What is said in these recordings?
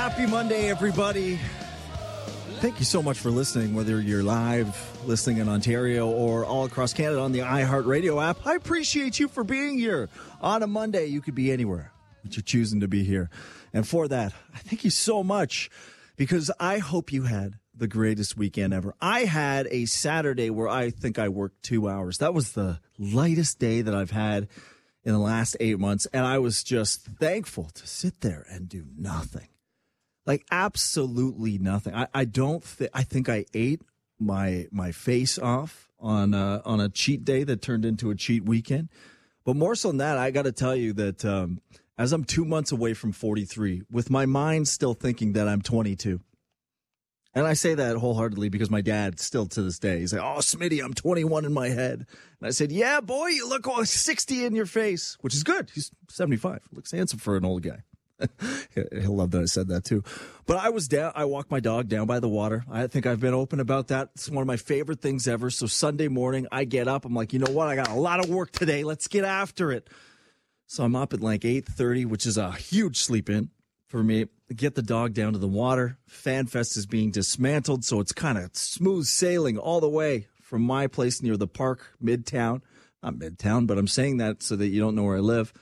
Happy Monday, everybody. Thank you so much for listening, whether you're live listening in Ontario or all across Canada on the iHeartRadio app. I appreciate you for being here. On a Monday, you could be anywhere, but you're choosing to be here. And for that, I thank you so much, because I hope you had the greatest weekend ever. I had a Saturday where I think I worked 2 hours. That was the lightest day that I've had in the last 8 months, and I was just thankful to sit there and do nothing. Like, absolutely nothing. I think I ate my face off on a cheat day that turned into a cheat weekend. But more so than that, I got to tell you that as I'm 2 months away from 43, with my mind still thinking that I'm 22. And I say that wholeheartedly because my dad still to this day, he's like, "Oh, Smitty, I'm 21 in my head." And I said, "Yeah, boy, you look 60 in your face," which is good. He's 75. Looks handsome for an old guy. He'll love that I said that too. But I was down. I walked my dog down by the water. I think I've been open about that. It's one of my favorite things ever. So Sunday morning, I get up. I'm like, you know what? I got a lot of work today. Let's get after it. So I'm up at like 8:30, which is a huge sleep in for me. Get the dog down to the water. FanFest is being dismantled, so it's kind of smooth sailing all the way from my place near the park, Midtown. Not Midtown, but I'm saying that so that you don't know where I live.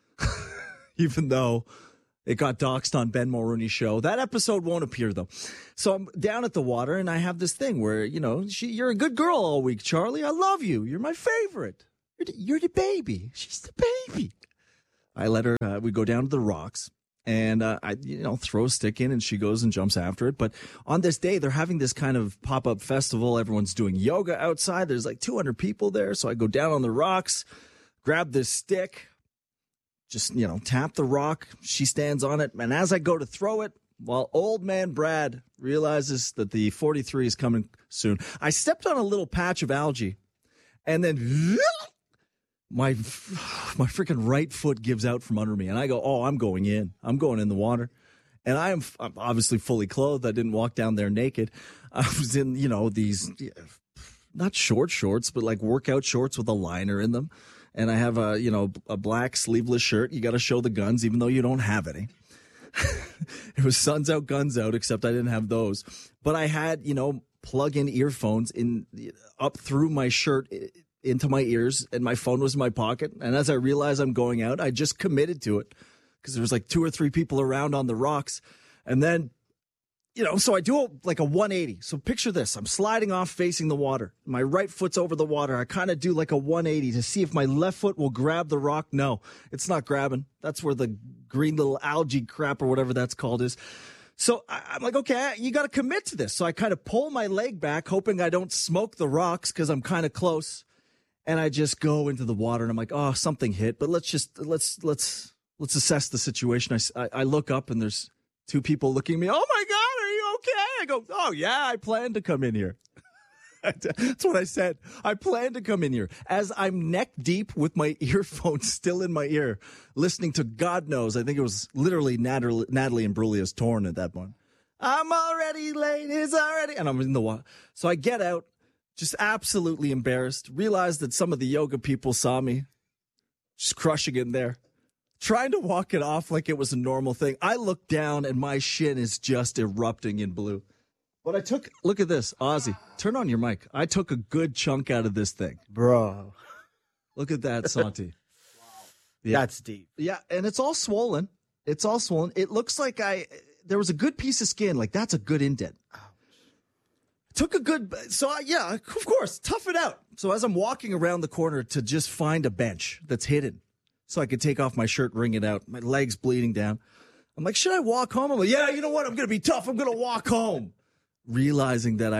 Even though it got doxxed on Ben Mulrooney's show. That episode won't appear, though. So I'm down at the water, and I have this thing where, you know, you're a good girl all week, Charlie. I love you. You're my favorite. You're the baby. She's the baby. I let her, we go down to the rocks, and I throw a stick in, and she goes and jumps after it. But on this day, they're having this kind of pop-up festival. Everyone's doing yoga outside. There's like 200 people there. So I go down on the rocks, grab this stick, just, tap the rock. She stands on it. And as I go to throw it, while old man Brad realizes that the 43 is coming soon, I stepped on a little patch of algae, and then my freaking right foot gives out from under me. And I go, oh, I'm going in. I'm going in the water. And I'm obviously fully clothed. I didn't walk down there naked. I was in, these, not short shorts, but like workout shorts with a liner in them. And I have a black sleeveless shirt. You got to show the guns, even though you don't have any. It was suns out, guns out, except I didn't have those. But I had, plug-in earphones up through my shirt into my ears, and my phone was in my pocket. And as I realized I'm going out, I just committed to it because there was like 2 or 3 people around on the rocks. And then, so I do like a 180. So picture this. I'm sliding off facing the water. My right foot's over the water. I kind of do like a 180 to see if my left foot will grab the rock. No, it's not grabbing. That's where the green little algae crap or whatever that's called is. So I'm like, okay, you got to commit to this. So I kind of pull my leg back, hoping I don't smoke the rocks because I'm kind of close. And I just go into the water, and I'm like, oh, something hit. But let's assess the situation. I look up, and there's 2 people looking at me. Oh my God, are you okay? I go, oh yeah, I plan to come in here. That's what I said. I plan to come in here as I'm neck deep with my earphones still in my ear, listening to God knows. I think it was literally Natalie Imbruglia's Torn at that point. I'm already late. It's already, and I'm in the water. So I get out. Just absolutely embarrassed. Realized that some of the yoga people saw me just crushing in there, trying to walk it off like it was a normal thing. I look down and my shin is just erupting in blue. But look at this, Ozzy, turn on your mic. I took a good chunk out of this thing. Bro. Look at that, Santi. Wow. Yeah. That's deep. Yeah, and it's all swollen. It looks like there was a good piece of skin. Like, that's a good indent. Took a good, yeah, of course, tough it out. So as I'm walking around the corner to just find a bench that's hidden so I could take off my shirt, wring it out, my leg's bleeding down. I'm like, should I walk home? I'm like, yeah, you know what? I'm going to be tough. I'm going to walk home. Realizing that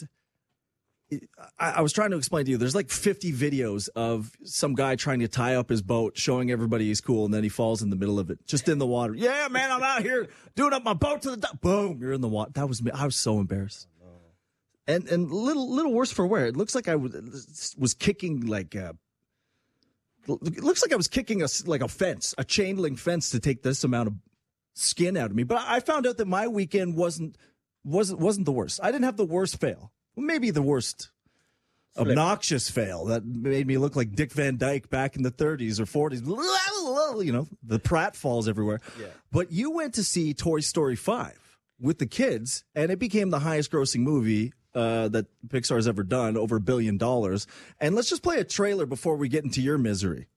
I was trying to explain to you, there's like 50 videos of some guy trying to tie up his boat, showing everybody he's cool, and then he falls in the middle of it, just in the water. Yeah, man, I'm out here doing up my boat to the dock. Boom, you're in the water. That was me. I was so embarrassed. And little worse for wear. It looks like I was kicking it looks like I was kicking a fence, a chain link fence to take this amount of skin out of me. But I found out that my weekend wasn't the worst. I didn't have the worst fail. Well, maybe the worst obnoxious fail that made me look like Dick Van Dyke back in the 30s or 40s. You know, the Pratt falls everywhere. Yeah. But you went to see Toy Story 5 with the kids, and it became the highest grossing movie that Pixar's ever done, over $1 billion. And let's just play a trailer before we get into your misery.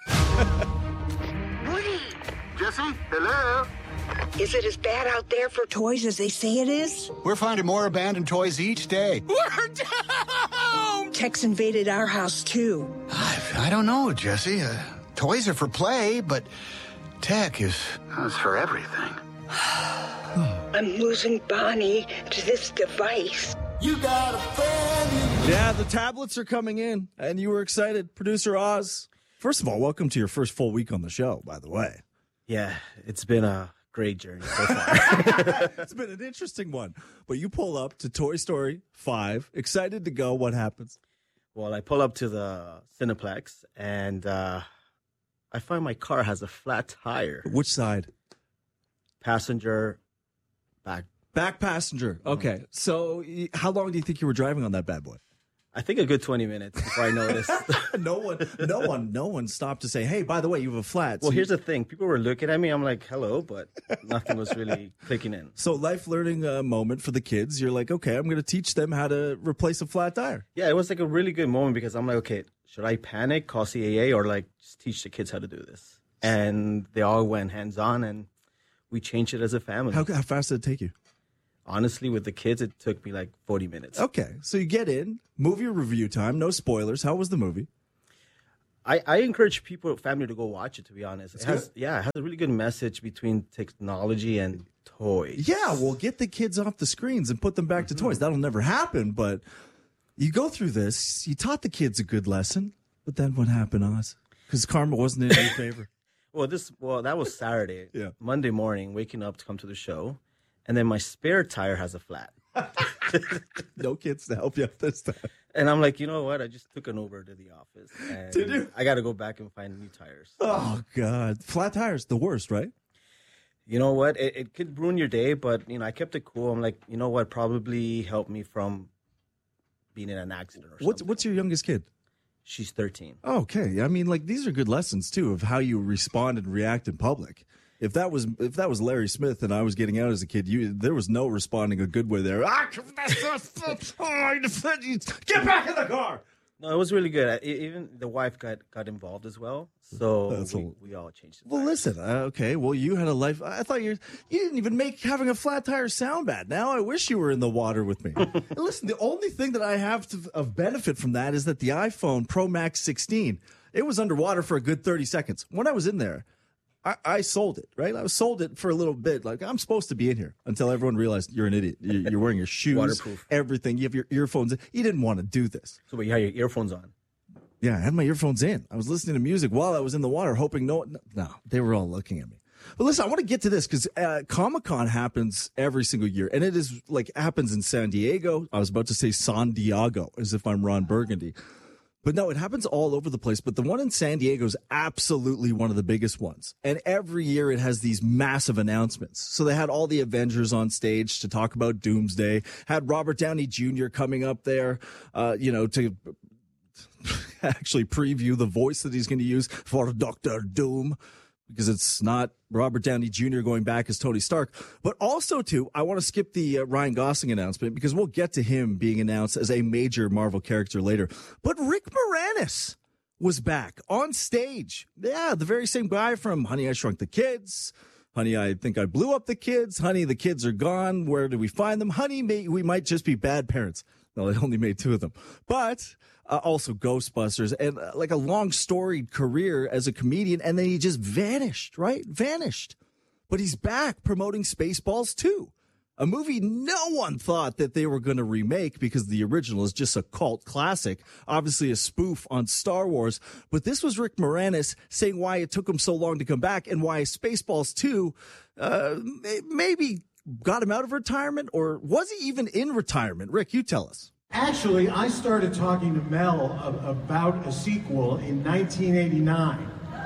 Jesse, hello? Is it as bad out there for toys as they say it is? We're finding more abandoned toys each day. We're down! Tech's invaded our house, too. I don't know, Jesse. Toys are for play, but tech is for everything. I'm losing Bonnie to this device. You got a friend. Yeah, the tablets are coming in, and you were excited. Producer Oz, first of all, welcome to your first full week on the show, by the way. Yeah, it's been a great journey so far. It's been an interesting one. But you pull up to Toy Story 5, excited to go. What happens? Well, I pull up to the Cineplex, and I find my car has a flat tire. Which side? Passenger, Back passenger. Okay. So how long do you think you were driving on that bad boy? I think a good 20 minutes before I noticed. No one stopped to say, hey, by the way, you have a flat. Well, here's the thing. People were looking at me. I'm like, hello, but nothing was really clicking in. So life learning moment for the kids. You're like, okay, I'm going to teach them how to replace a flat tire. Yeah, it was like a really good moment because I'm like, okay, should I panic, call CAA, or like just teach the kids how to do this? And they all went hands-on, and we changed it as a family. How fast did it take you? Honestly, with the kids, it took me like 40 minutes. Okay, so you get in, movie review time, no spoilers. How was the movie? I encourage family to go watch it, to be honest. It has a really good message between technology and toys. Yeah, well, get the kids off the screens and put them back to toys. That'll never happen, but you go through this, you taught the kids a good lesson, but then what happened, Oz? Because karma wasn't in your favor. Well, that was Saturday. Yeah. Monday morning, waking up to come to the show, and then my spare tire has a flat. No kids to help you out this time. And I'm like, you know what? I just took an Uber to the office. And Did you? I got to go back and find new tires. Oh, God. Flat tires, the worst, right? You know what? It could ruin your day, but, I kept it cool. I'm like, you know what? Probably helped me from being in an accident or something. What's your youngest kid? She's 13. Okay. I mean, like, these are good lessons, too, of how you respond and react in public. If that was Larry Smith and I was getting out as a kid, there was no responding a good way there. Get back in the car. No, it was really good. Even the wife got involved as well. So we all changed it. Well, listen, okay. Well, you had a life. I thought you didn't even make having a flat tire sound bad. Now I wish you were in the water with me. Listen, the only thing that I have of benefit from that is that the iPhone Pro Max 16, it was underwater for a good 30 seconds. When I was in there, I sold it, right? I sold it for a little bit. Like, I'm supposed to be in here until everyone realized you're an idiot. You're wearing your shoes, waterproof, everything. You have your earphones in. You didn't want to do this. So, but you had your earphones on. Yeah, I had my earphones in. I was listening to music while I was in the water, hoping no, they were all looking at me. But listen, I want to get to this because Comic-Con happens every single year, and it is like happens in San Diego. I was about to say San Diego, as if I'm Ron Burgundy. But no, it happens all over the place. But the one in San Diego is absolutely one of the biggest ones. And every year it has these massive announcements. So they had all the Avengers on stage to talk about Doomsday, had Robert Downey Jr. coming up there, to actually preview the voice that he's going to use for Dr. Doom, because it's not Robert Downey Jr. going back as Tony Stark. But also, too, I want to skip the Ryan Gosling announcement because we'll get to him being announced as a major Marvel character later. But Rick Moranis was back on stage. Yeah, the very same guy from Honey, I Shrunk the Kids. Honey, I Think I Blew Up the Kids. Honey, the kids are gone. Where do we find them? Honey, we might just be bad parents. No, they only made 2 of them. But also Ghostbusters and like a long storied career as a comedian. And then he just vanished, right? Vanished. But he's back promoting Spaceballs 2, a movie no one thought that they were going to remake because the original is just a cult classic, obviously a spoof on Star Wars. But this was Rick Moranis saying why it took him so long to come back and why Spaceballs 2 maybe got him out of retirement, or was he even in retirement? Rick, you tell us. Actually, I started talking to Mel about a sequel in 1989,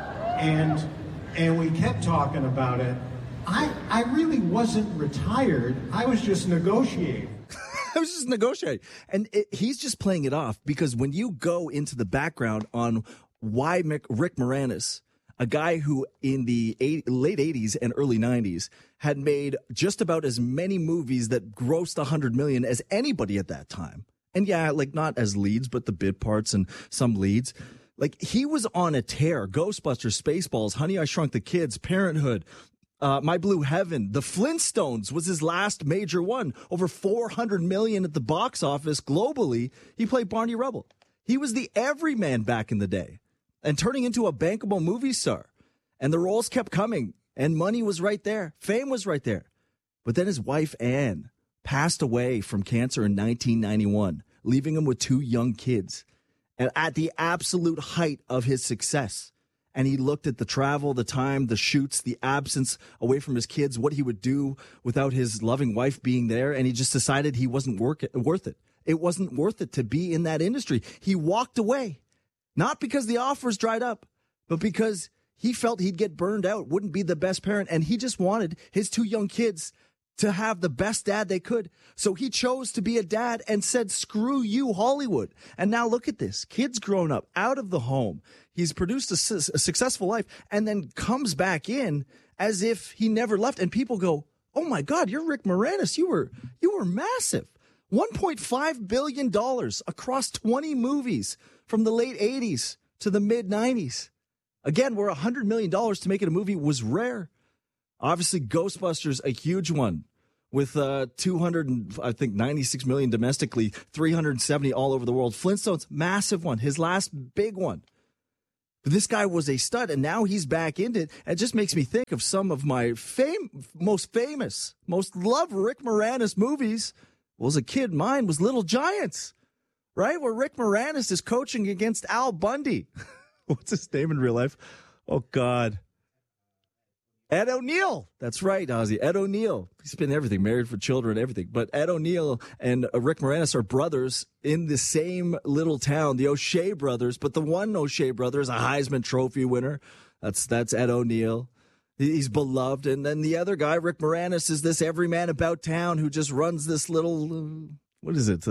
and we kept talking about it. I really wasn't retired. I was just negotiating. I was just negotiating. And he's just playing it off because when you go into the background on why Rick Moranis, a guy who in the late 80s and early 90s had made just about as many movies that grossed $100 million as anybody at that time. And yeah, like not as leads, but the bit parts and some leads. Like he was on a tear. Ghostbusters, Spaceballs, Honey, I Shrunk the Kids, Parenthood, My Blue Heaven, The Flintstones was his last major one. Over $400 million at the box office globally. He played Barney Rubble. He was the everyman back in the day and turning into a bankable movie star. And the roles kept coming and money was right there. Fame was right there. But then his wife, Anne, passed away from cancer in 1991, leaving him with 2 young kids. And at the absolute height of his success. And he looked at the travel, the time, the shoots, the absence away from his kids, what he would do without his loving wife being there. And he just decided he wasn't worth it. It wasn't worth it to be in that industry. He walked away, not because the offers dried up, but because he felt he'd get burned out, wouldn't be the best parent. And he just wanted his 2 young kids to have the best dad they could. So he chose to be a dad and said, screw you, Hollywood. And now look at this. Kid's grown up out of the home. He's produced a successful life and then comes back in as if he never left. And people go, oh my God, you're Rick Moranis. You were massive. $1.5 billion across 20 movies from the late 80s to the mid 90s. Again, where $100 million to make it a movie was rare. Obviously, Ghostbusters, a huge one with 96 million domestically, 370 all over the world. Flintstones, massive one, his last big one. But this guy was a stud, and now he's back into it. It just makes me think of some of my most famous, most loved Rick Moranis movies. Well, as a kid, mine was Little Giants, right? Where Rick Moranis is coaching against Al Bundy. What's his name in real life? Oh, God. Ed O'Neill. That's right, Ozzy. Ed O'Neill. He's been everything, married for children, everything. But Ed O'Neill and Rick Moranis are brothers in the same little town, the O'Shea brothers. But the one O'Shea brother is a Heisman Trophy winner. That's Ed O'Neill. He's beloved. And then the other guy, Rick Moranis, is this everyman about town who just runs this little, what is it?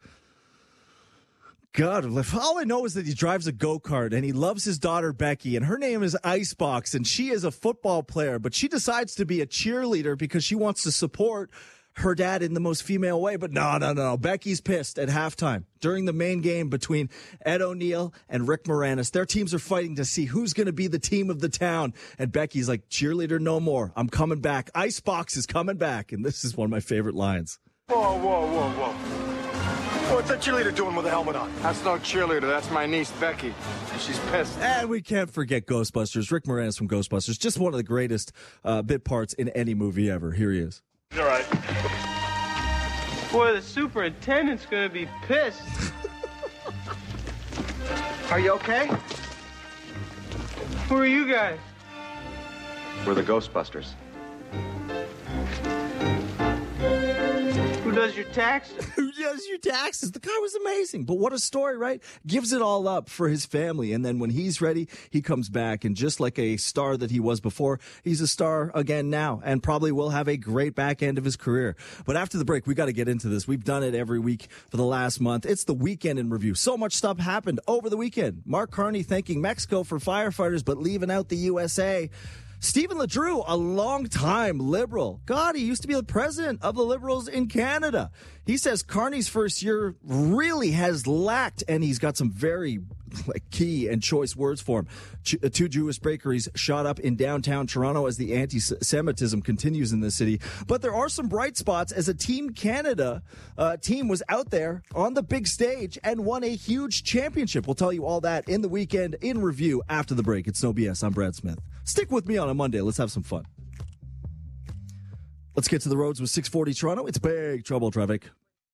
God, all I know is that he drives a go-kart and he loves his daughter, Becky, and her name is Icebox, and she is a football player, but she decides to be a cheerleader because she wants to support her dad in the most female way. But no. Becky's pissed at halftime during the main game between Ed O'Neill and Rick Moranis. Their teams are fighting to see who's going to be the team of the town. And Becky's like, cheerleader no more. I'm coming back. Icebox is coming back. And this is one of my favorite lines. Whoa. What's that cheerleader doing with a helmet on? That's no cheerleader. That's my niece, Becky. She's pissed. And we can't forget Ghostbusters. Rick Moranis from Ghostbusters. Just one of the greatest bit parts in any movie ever. Here he is. All right. Boy, the superintendent's going to be pissed. Are you okay? Who are you guys? We're the Ghostbusters. Who does your taxes? Who does your taxes? The guy was amazing. But what a story, right? Gives it all up for his family. And then when he's ready, he comes back. And just like a star that he was before, he's a star again now and probably will have a great back end of his career. But after the break, we got to get into this. We've done it every week for the last month. It's the weekend in review. So much stuff happened over the weekend. Mark Carney thanking Mexico for firefighters, but leaving out the USA. Stephen LeDrew, a long-time Liberal. God, he used to be the president of the Liberals in Canada. He says Carney's first year really has lacked, and he's got some very key and choice words for him. 2 Jewish bakeries shot up in downtown Toronto as the anti-Semitism continues in the city. But there are some bright spots as a Team Canada team was out there on the big stage and won a huge championship. We'll tell you all that in the weekend in review after the break. It's No BS. I'm Brad Smith. Stick with me on a Monday. Let's have some fun. Let's get to the roads with 640 Toronto. It's big trouble traffic.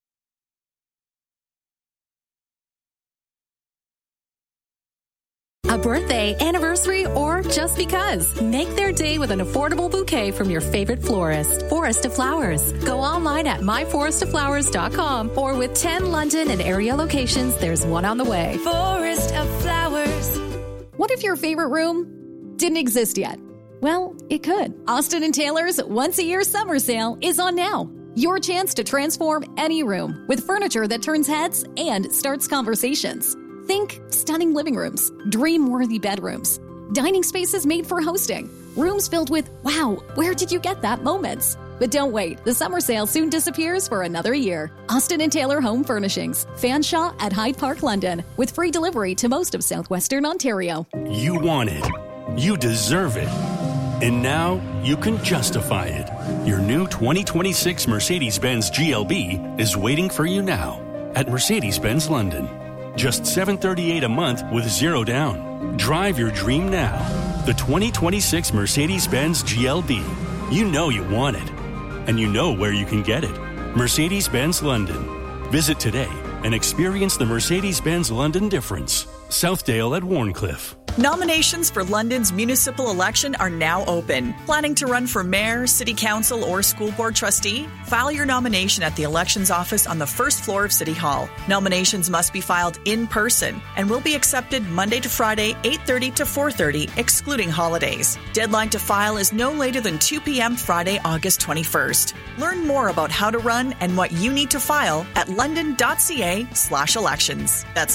A birthday, anniversary, or just because. Make their day with an affordable bouquet from your favorite florist. Forest of Flowers. Go online at myforestoflowers.com or with 10 London and area locations, there's one on the way. Forest of Flowers. What if your favorite room didn't exist yet? Well, it could. Austin & Taylor's once-a-year summer sale is on now. Your chance to transform any room with furniture that turns heads and starts conversations. Think stunning living rooms, dream-worthy bedrooms, dining spaces made for hosting, rooms filled with, wow, where did you get that moments? But don't wait, the summer sale soon disappears for another year. Austin & Taylor Home Furnishings, Fanshawe at Hyde Park, London, with free delivery to most of southwestern Ontario. You want it. You deserve it. And now you can justify it. Your new 2026 Mercedes-Benz GLB is waiting for you now at Mercedes-Benz London. Just $738 a month with zero down. Drive your dream now. The 2026 Mercedes-Benz GLB. You know you want it. And you know where you can get it. Mercedes-Benz London. Visit today and experience the Mercedes-Benz London difference. Southdale at Warncliffe. Nominations for London's municipal election are now open. Planning to run for mayor, city council, or school board trustee? File your nomination at the elections office on the first floor of City Hall. Nominations must be filed in person and will be accepted Monday to Friday, 8:30 to 4:30, excluding holidays. Deadline to file is no later than 2 p.m. Friday, August 21st. Learn more about how to run and what you need to file at london.ca/elections. That's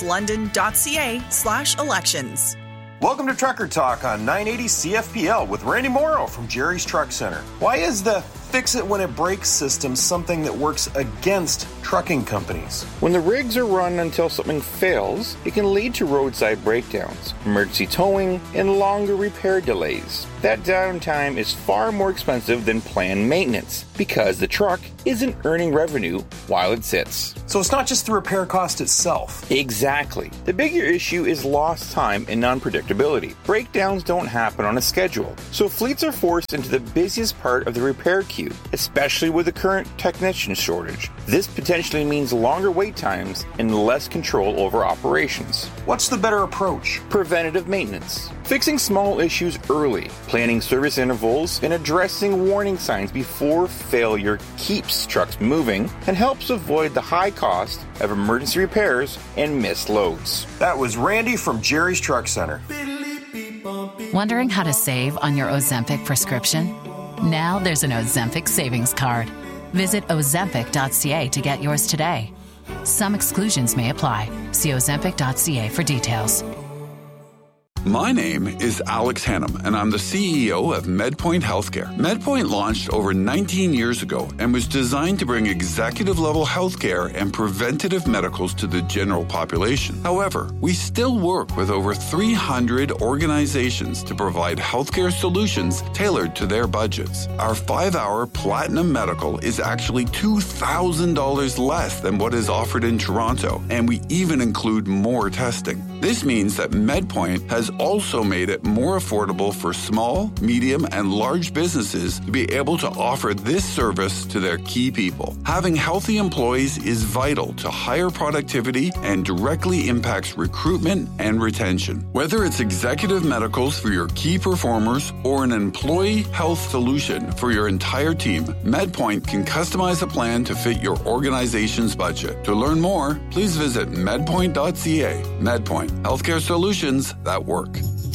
london.ca/elections. Welcome to Trucker Talk on 980 CFPL with Randy Morrow from Jerry's Truck Center. Why is the fix it when it breaks system something that works against trucking companies? When the rigs are run until something fails, it can lead to roadside breakdowns, emergency towing, and longer repair delays. That downtime is far more expensive than planned maintenance because the truck isn't earning revenue while it sits. So it's not just the repair cost itself. Exactly. The bigger issue is lost time and unpredictability. Breakdowns don't happen on a schedule, so fleets are forced into the busiest part of the repair queue, especially with the current technician shortage. This potentially means longer wait times and less control over operations. What's the better approach? Preventative maintenance. Fixing small issues early, planning service intervals, and addressing warning signs before failure keeps trucks moving and helps avoid the high cost of emergency repairs and missed loads. That was Randy from Jerry's Truck Center. Wondering how to save on your Ozempic prescription? Now there's an Ozempic savings card. Visit ozempic.ca to get yours today. Some exclusions may apply. See ozempic.ca for details. My name is Alex Hannum, and I'm the CEO of MedPoint Healthcare. MedPoint launched over 19 years ago and was designed to bring executive-level healthcare and preventative medicals to the general population. However, we still work with over 300 organizations to provide healthcare solutions tailored to their budgets. Our 5-hour Platinum Medical is actually $2,000 less than what is offered in Toronto, and we even include more testing. This means that MedPoint has also made it more affordable for small, medium, and large businesses to be able to offer this service to their key people. Having healthy employees is vital to higher productivity and directly impacts recruitment and retention. Whether it's executive medicals for your key performers or an employee health solution for your entire team, MedPoint can customize a plan to fit your organization's budget. To learn more, please visit medpoint.ca. MedPoint, healthcare solutions that work.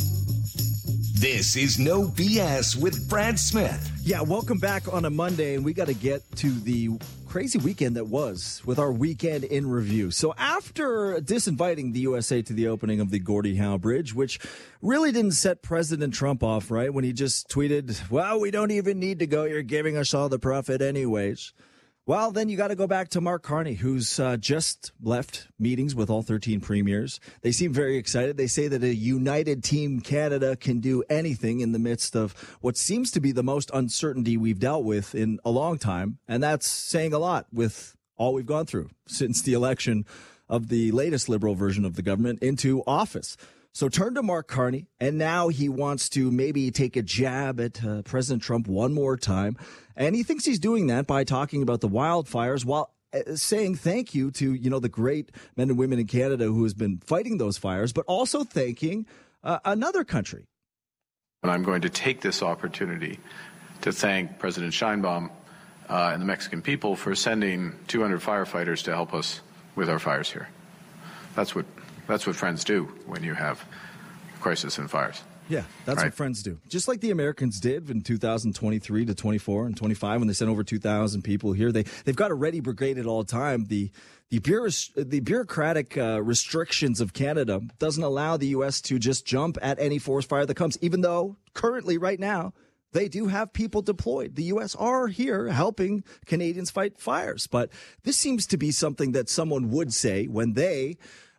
This is No BS with Brad Smith. Yeah, welcome back on a Monday, and we got to get to the crazy weekend that was with our weekend in review. So after disinviting the USA to the opening of the Gordie Howe Bridge, which really didn't set President Trump off, right, when he just tweeted, well, we don't even need to go. You're giving us all the profit anyways. Well, then you got to go back to Mark Carney, who's just left meetings with all 13 premiers. They seem very excited. They say that a united Team Canada can do anything in the midst of what seems to be the most uncertainty we've dealt with in a long time. And that's saying a lot with all we've gone through since the election of the latest Liberal version of the government into office. So turn to Mark Carney, and now he wants to maybe take a jab at President Trump one more time. And he thinks he's doing that by talking about the wildfires while saying thank you to, the great men and women in Canada who has been fighting those fires, but also thanking another country. And I'm going to take this opportunity to thank President Sheinbaum and the Mexican people for sending 200 firefighters to help us with our fires here. That's what friends do when you have crisis and fires. Yeah, that's what friends do. Just like the Americans did in 2023 to 24 and 25 when they sent over 2,000 people here. They've got a ready brigade at all time. The bureaucratic restrictions of Canada doesn't allow the U.S. to just jump at any forest fire that comes, even though currently right now they do have people deployed. The U.S. are here helping Canadians fight fires. But this seems to be something that someone would say when they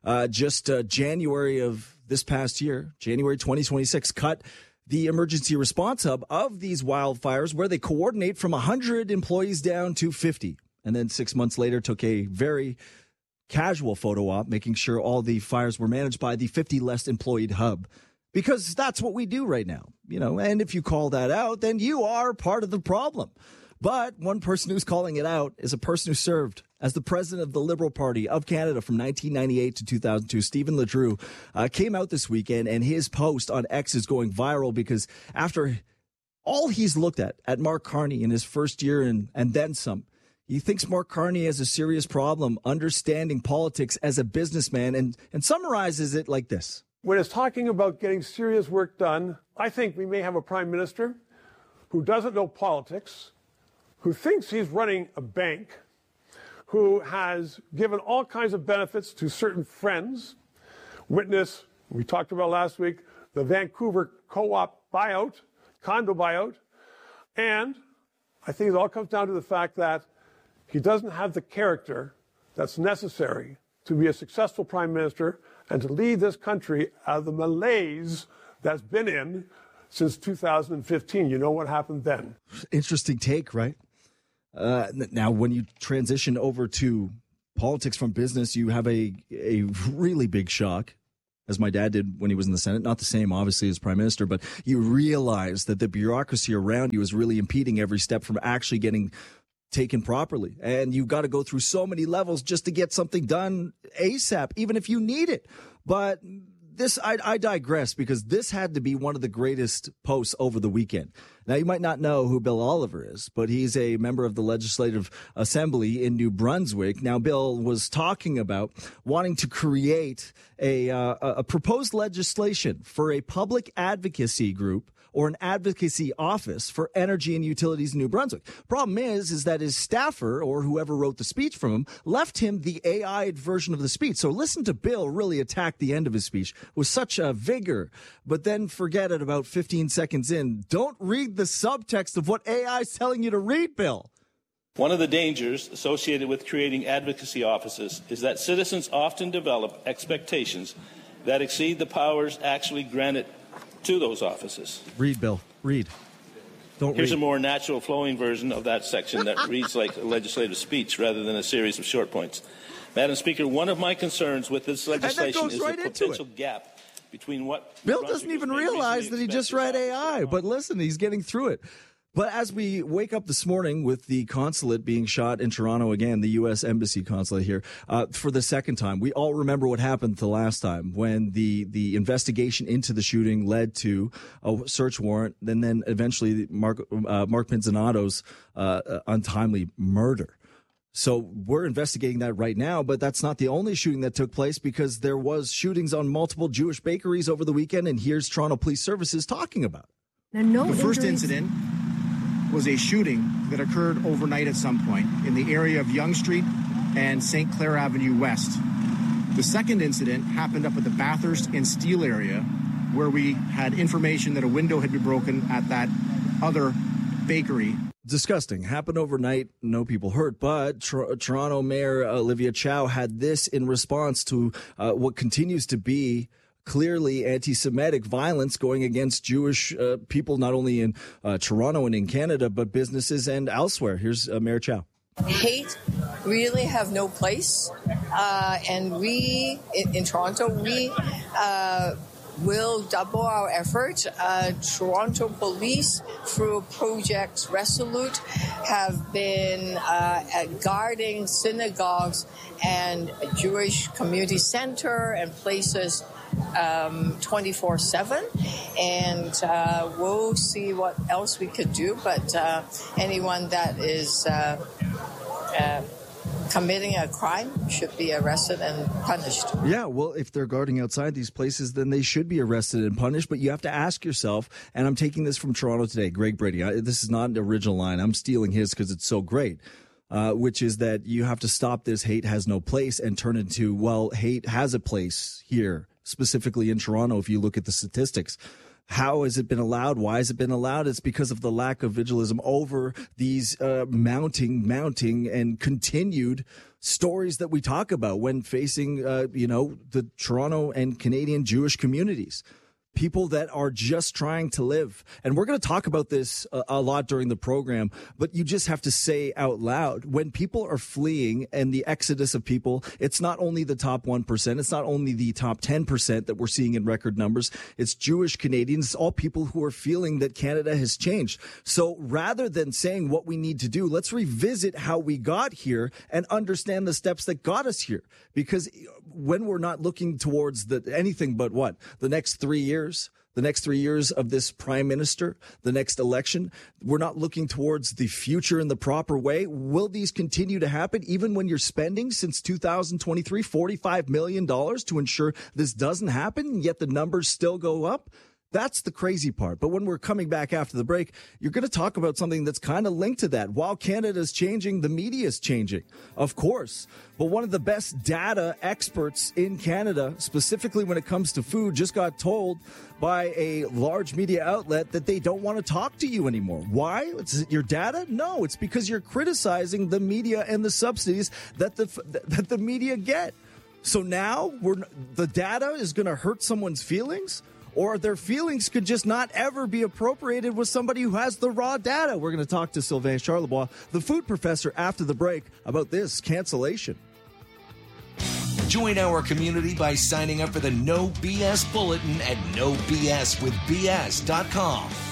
January of this past year, January 2026, cut the emergency response hub of these wildfires where they coordinate from 100 employees down to 50. And then 6 months later took a very casual photo op, making sure all the fires were managed by the 50 less employed hub. Because that's what we do right now, and if you call that out, then you are part of the problem. But one person who's calling it out is a person who served as the president of the Liberal Party of Canada from 1998 to 2002. Stephen Ledrew came out this weekend, and his post on X is going viral because after all he's looked at Mark Carney in his first year and then some, he thinks Mark Carney has a serious problem understanding politics as a businessman and summarizes it like this. When it's talking about getting serious work done, I think we may have a prime minister who doesn't know politics, who thinks he's running a bank, who has given all kinds of benefits to certain friends. Witness, we talked about last week, the Vancouver co-op buyout, condo buyout. And I think it all comes down to the fact that he doesn't have the character that's necessary to be a successful prime minister and to lead this country out of the malaise that's been in since 2015. You know what happened then. Interesting take, right? Now, when you transition over to politics from business, you have a really big shock, as my dad did when he was in the Senate. Not the same, obviously, as prime minister, but you realize that the bureaucracy around you is really impeding every step from actually getting taken properly. And you've got to go through so many levels just to get something done ASAP, even if you need it. But this, I digress, because this had to be one of the greatest posts over the weekend. Now, you might not know who Bill Oliver is, but he's a member of the Legislative Assembly in New Brunswick. Now, Bill was talking about wanting to create a proposed legislation for a public advocacy group or an advocacy office for energy and utilities in New Brunswick. Problem is that his staffer, or whoever wrote the speech from him, left him the AI version of the speech. So listen to Bill really attack the end of his speech with such a vigor, but then forget it about 15 seconds in. Don't read the subtext of what AI is telling you to read, Bill. One of the dangers associated with creating advocacy offices is that citizens often develop expectations that exceed the powers actually granted to those offices. Read, Bill. Read. Here's read. a more natural flowing version of that section that reads like a legislative speech rather than a series of short points. Madam Speaker, one of my concerns with this legislation is the potential gap between what Bill doesn't even realize that he just read AI, but listen, he's getting through it. But as we wake up this morning with the consulate being shot in Toronto again, the U.S. Embassy consulate here, for the second time, we all remember what happened the last time when the investigation into the shooting led to a search warrant, and then eventually Mark Pinzanato's untimely murder. So we're investigating that right now, but that's not the only shooting that took place, because there was shootings on multiple Jewish bakeries over the weekend, and here's Toronto Police Services talking about it. The first incident was a shooting that occurred overnight at some point in the area of Yonge Street and St. Clair Avenue West. The second incident happened up at the Bathurst and Steele area, where we had information that a window had been broken at that other bakery. Disgusting. Happened overnight. No people hurt. But Toronto Mayor Olivia Chow had this in response to what continues to be clearly anti-Semitic violence going against Jewish people, not only in Toronto and in Canada, but businesses and elsewhere. Here's Mayor Chow. Hate really have no place. And we, in Toronto, we will double our effort. Toronto Police, through Project Resolute, have been guarding synagogues and Jewish community center and places 24/7, and we'll see what else we could do. But anyone that is committing a crime should be arrested and punished. Yeah, well, if they're guarding outside these places, then they should be arrested and punished. But you have to ask yourself, and I'm taking this from Toronto Today, Greg Brady. This is not an original line. I'm stealing his because it's so great, which is that you have to stop this hate has no place and turn it into, well, hate has a place here, specifically in Toronto, if you look at the statistics. How has it been allowed? Why has it been allowed? It's because of the lack of vigilism over these mounting and continued stories that we talk about when facing, the Toronto and Canadian Jewish communities. People that are just trying to live. And we're going to talk about this a lot during the program, but you just have to say out loud, when people are fleeing and the exodus of people, it's not only the top 1%, it's not only the top 10% that we're seeing in record numbers, it's Jewish Canadians, it's all people who are feeling that Canada has changed. So rather than saying what we need to do, let's revisit how we got here and understand the steps that got us here. Because when we're not looking towards anything but what? The next 3 years, the next 3 years of this prime minister, the next election, we're not looking towards the future in the proper way. Will these continue to happen even when you're spending since 2023 $45 million to ensure this doesn't happen, yet the numbers still go up? That's the crazy part. But when we're coming back after the break, you're going to talk about something that's kind of linked to that. While Canada's changing, the media is changing, of course. But one of the best data experts in Canada, specifically when it comes to food, just got told by a large media outlet that they don't want to talk to you anymore. Why? Is it your data? No, it's because you're criticizing the media and the subsidies that the media get. So now the data is going to hurt someone's feelings? Or their feelings could just not ever be appropriated with somebody who has the raw data. We're going to talk to Sylvain Charlebois, the food professor, after the break about this cancellation. Join our community by signing up for the No BS Bulletin at NoBSWithBS.com.